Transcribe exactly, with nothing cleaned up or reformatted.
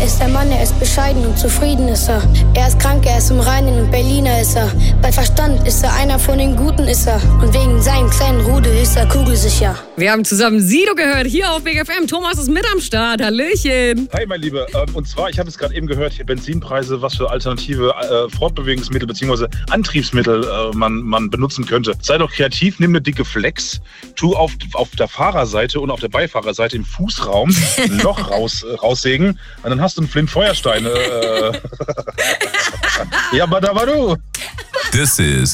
Er ist der Mann, er ist bescheiden und zufrieden ist er. Er ist krank, er ist im Reinen und Berliner ist er. Bei Verstand ist er einer von den Guten ist er. Und wegen seinem kleinen Rudel ist er kugelsicher. Wir haben zusammen Sido gehört, hier auf Big F M. Thomas ist mit am Start. Hallöchen. Hi, mein Lieber. Und zwar, ich habe es gerade eben gehört, hier Benzinpreise, was für alternative äh, Fortbewegungsmittel bzw. Antriebsmittel äh, man, man benutzen könnte. Sei doch kreativ, nimm eine dicke Flex, tu auf, auf der Fahrerseite und auf der Beifahrerseite im Fußraum ein Loch raus, äh, raussägen und dann hast du einen Flint-Feuerstein. Äh, ja, aber da war du. This is